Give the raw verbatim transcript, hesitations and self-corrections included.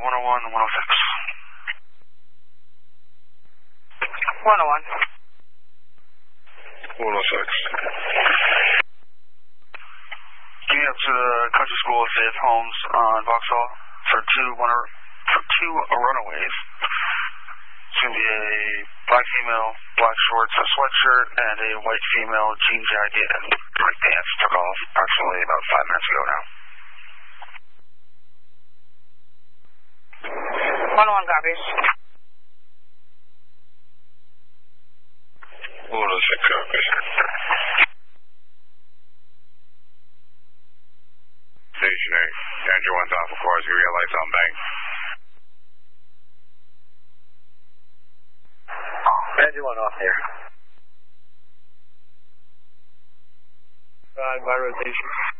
one oh one and one oh six. one oh one. one oh six. Give me up to the country school of Safe Homes on Vauxhall for two, one, for two runaways. It's going to be a black female, black shorts, a sweatshirt, and a white female jean jacket and black pants. Took off approximately about five minutes ago now. one oh one copies. one oh six copies. Station eight. Andrew one's off, of course. Give me your lights on, bang. Andrew one off here. Uh, by rotation.